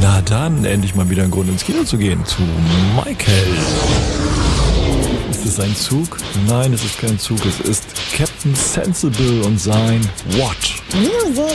Na dann, endlich mal wieder ein Grund ins Kino zu gehen, zu Michael. Ist es ein Zug? Nein, es ist kein Zug, es ist Captain Sensible und sein What? Music.